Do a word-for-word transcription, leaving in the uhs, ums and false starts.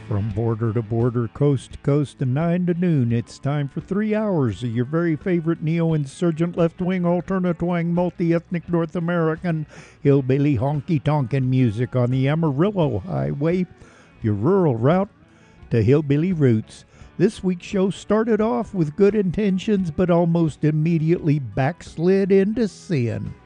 From border to border, coast to coast, and nine to noon, it's time for three hours of your very favorite neo-insurgent left-wing alternate-wing multi-ethnic North American hillbilly honky-tonkin' music on the Amarillo Highway, your rural route to hillbilly roots. This week's show started off with good intentions, but almost immediately backslid into sin.